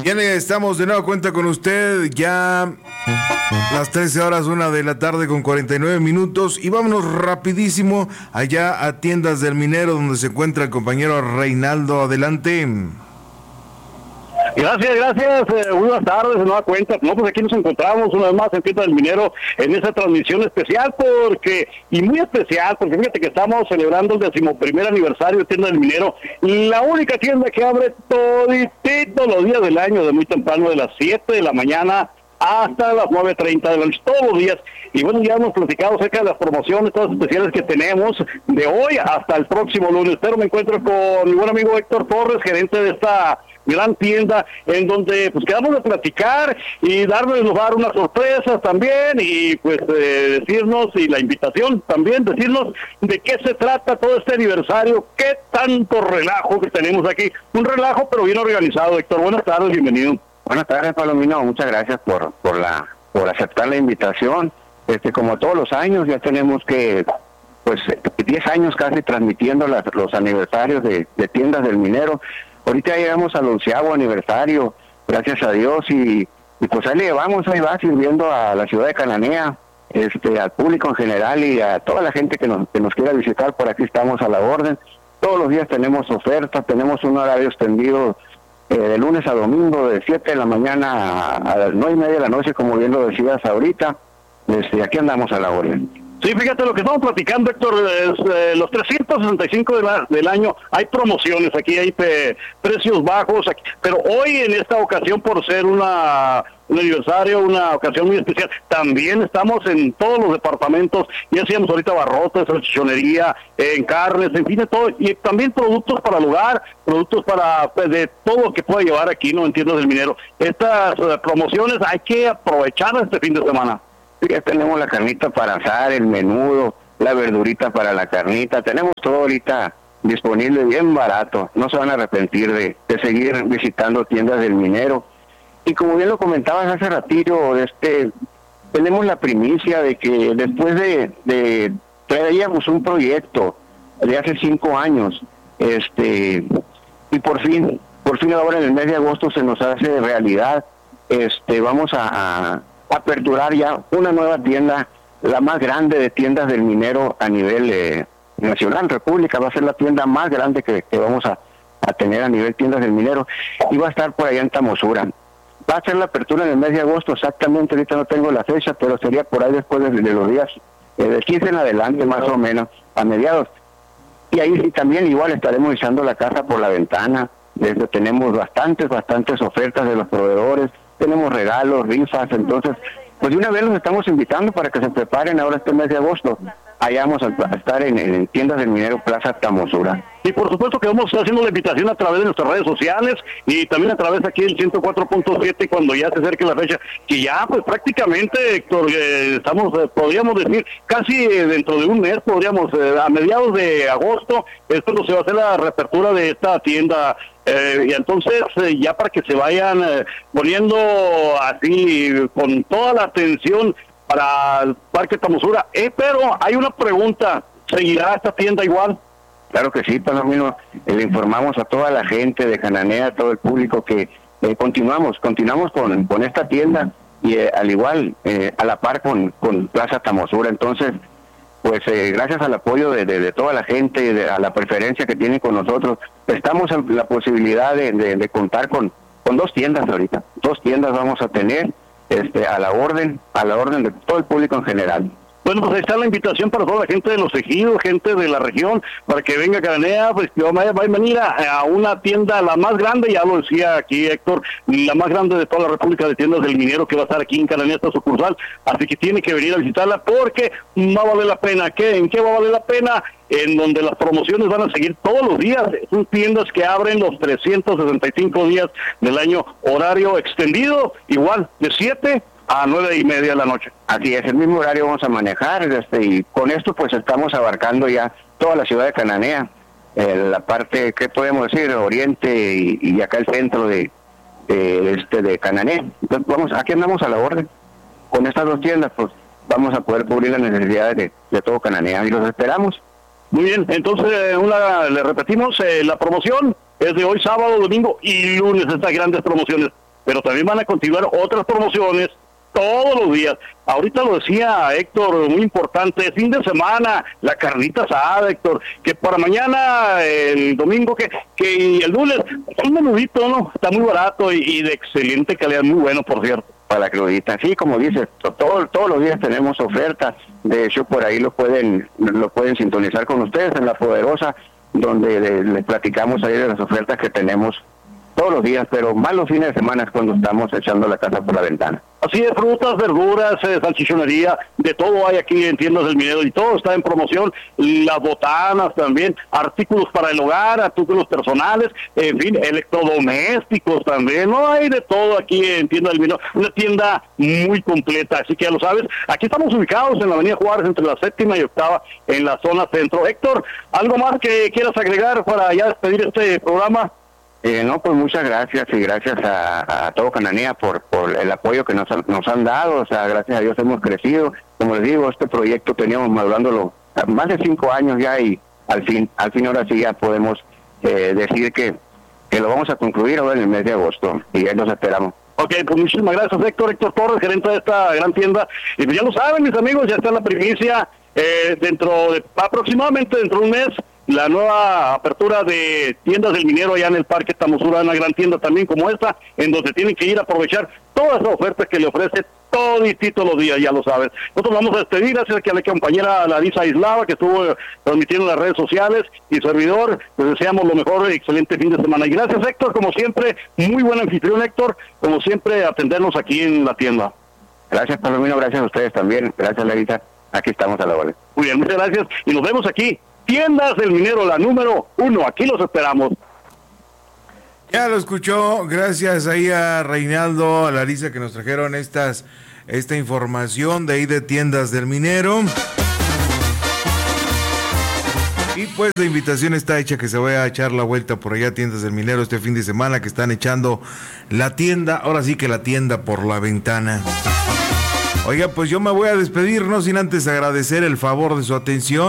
Bien, estamos de nueva cuenta con usted, ya las 13 horas, 1 de la tarde con 49 minutos, y vámonos rapidísimo allá a Tiendas del Minero, donde se encuentra el compañero Reinaldo. Adelante. Gracias, buenas tardes, de nueva cuenta. No, pues aquí nos encontramos una vez más en Tiendas del Minero en esa transmisión especial, muy especial, porque fíjate que estamos celebrando el 11º aniversario de Tiendas del Minero, la única tienda que abre todos los días del año, de muy temprano, de las 7 de la mañana hasta las 9:30 de la noche, todos los días. Y bueno, ya hemos platicado acerca de las promociones, todas las especiales que tenemos de hoy hasta el próximo lunes. Pero me encuentro con mi buen amigo Héctor Torres, gerente de esta gran tienda, en donde pues quedamos de platicar y dar unas sorpresas también, y pues decirnos, y la invitación también, decirnos de qué se trata todo este aniversario, qué tanto relajo que tenemos aquí. Un relajo pero bien organizado. Héctor, buenas tardes, bienvenido. Buenas tardes, Palomino, muchas gracias por aceptar la invitación. Como todos los años, ya tenemos 10 años casi transmitiendo los aniversarios de Tiendas del Minero. Ahorita ya llegamos al 11º aniversario, gracias a Dios, y pues ahí le llevamos, ahí va sirviendo a la ciudad de Cananea, al público en general y a toda la gente que nos quiera visitar. Por aquí estamos a la orden. Todos los días tenemos ofertas, tenemos un horario extendido de lunes a domingo, de 7 de la mañana a las 9:30 de la noche, como bien lo decías ahorita. Aquí andamos a la orden. Sí, fíjate lo que estamos platicando, Héctor, los 365 del año hay promociones, aquí hay precios bajos, pero hoy en esta ocasión, por ser un aniversario, una ocasión muy especial, también estamos en todos los departamentos, ya hacíamos ahorita barrotes, salchichonería, en carnes, en fin, de todo, y también productos para el hogar, productos de todo lo que pueda llevar aquí, ¿no? En Tiendas del Minero. Estas promociones hay que aprovechar este fin de semana. Ya tenemos la carnita para asar, el menudo, la verdurita para la carnita, tenemos todo ahorita disponible bien barato. No se van a arrepentir de seguir visitando Tiendas del Minero. Y como bien lo comentabas hace ratito, tenemos la primicia de que después de traíamos un proyecto de hace 5 años, y por fin ahora en el mes de agosto se nos hace realidad. Vamos a aperturar ya una nueva tienda, la más grande de Tiendas del Minero a nivel nacional, República. Va a ser la tienda más grande que vamos a tener a nivel Tiendas del Minero, y va a estar por allá en Tamosura. Va a ser la apertura en el mes de agosto, exactamente, ahorita no tengo la fecha, pero sería por ahí después de los días de 15 en adelante, más o menos, a mediados. Y ahí sí también igual estaremos echando la casa por la ventana. Tenemos bastantes ofertas de los proveedores, tenemos regalos, rifas. Entonces pues de una vez los estamos invitando para que se preparen ahora este mes de agosto. Allá vamos a estar en Tiendas del Minero, Plaza Tamosura. Y por supuesto que vamos a estar haciendo la invitación a través de nuestras redes sociales y también a través de aquí del 104.7 cuando ya se acerque la fecha, que ya pues prácticamente, Héctor, podríamos decir, casi dentro de un mes, a mediados de agosto, es cuando se va a hacer la reapertura de esta tienda. Y entonces ya para que se vayan poniendo así con toda la atención para el Parque Tamosura. Pero hay una pregunta, ¿seguirá esta tienda igual? Claro que sí, Palomino. Le informamos a toda la gente de Cananea, a todo el público que continuamos con esta tienda y al igual a la par con Plaza Tamosura. Entonces pues gracias al apoyo de toda la gente, a la preferencia que tienen con nosotros, estamos en la posibilidad de contar con 2 tiendas ahorita. 2 tiendas vamos a tener a la orden de todo el público en general. Bueno, pues ahí está la invitación para toda la gente de los ejidos, gente de la región, para que venga a Cananea, pues que va a venir a una tienda, la más grande, ya lo decía aquí Héctor, la más grande de toda la República de Tiendas del Minero, que va a estar aquí en Cananea, esta sucursal, así que tiene que venir a visitarla porque va a valer la pena. ¿En qué va a valer la pena? En donde las promociones van a seguir todos los días. Son tiendas que abren los 365 días del año, horario extendido, igual, de 7 a 9:30 de la noche. Así es, el mismo horario vamos a manejar, y con esto pues estamos abarcando ya toda la ciudad de Cananea, la parte, ¿qué podemos decir? Oriente y acá el centro de Cananea. Entonces aquí andamos a la orden. Con estas 2 tiendas pues vamos a poder cubrir las necesidades de todo Cananea y los esperamos. Muy bien, entonces le repetimos, la promoción es de hoy, sábado, domingo y lunes, estas grandes promociones. pero también van a continuar otras promociones todos los días. Ahorita lo decía Héctor, muy importante, fin de semana, la carnita asada, Héctor, que para mañana, el domingo, que el lunes, un menudito, ¿no? Está muy barato y de excelente calidad, muy bueno, por cierto. Para la crudita, sí, como dices, todos los días tenemos ofertas. De hecho, por ahí lo pueden sintonizar con ustedes en La Poderosa, donde les platicamos ahí de las ofertas que tenemos todos los días, pero más los fines de semana es cuando estamos echando la casa por la ventana. Así de frutas, verduras, salchichonería, de todo hay aquí en Tiendas del Minero y todo está en promoción, las botanas también, artículos para el hogar, artículos personales, en fin, electrodomésticos también, no hay de todo aquí en Tiendas del Minero, una tienda muy completa, así que ya lo sabes, aquí estamos ubicados en la Avenida Juárez entre la 7ª y 8ª en la zona centro. Héctor, ¿algo más que quieras agregar para ya despedir este programa? No, pues muchas gracias y gracias a todo Cananea por el apoyo que nos han dado. O sea, gracias a Dios hemos crecido. Como les digo, este proyecto teníamos madurándolo más de 5 años ya y al fin ahora sí ya podemos decir que lo vamos a concluir ahora en el mes de agosto y ahí nos esperamos. Ok, pues muchísimas gracias, Héctor Torres, gerente de esta gran tienda. Y pues ya lo saben, mis amigos, ya está la primicia aproximadamente dentro de un mes. La nueva apertura de Tiendas del Minero allá en el Parque Tamosura, una gran tienda también como esta, en donde tienen que ir a aprovechar todas las ofertas que le ofrece toditito los días, ya lo sabes. Nosotros vamos a despedir, gracias a la compañera Larisa Islava, que estuvo transmitiendo en las redes sociales, y servidor, les deseamos lo mejor, excelente fin de semana. Y gracias, Héctor, como siempre, muy buen anfitrión, Héctor, como siempre, atendernos aquí en la tienda. Gracias, Palomino, gracias a ustedes también, gracias, Larisa, aquí estamos a la orden. Muy bien, muchas gracias, y nos vemos aquí. Tiendas del Minero, la número 1, aquí los esperamos. Ya lo escuchó, gracias ahí a Reinaldo, a Larisa que nos trajeron esta información de ahí de Tiendas del Minero. Y pues la invitación está hecha que se vaya a echar la vuelta por allá a Tiendas del Minero este fin de semana, que están echando la tienda, ahora sí que la tienda por la ventana. Oiga, pues yo me voy a despedir, no sin antes agradecer el favor de su atención.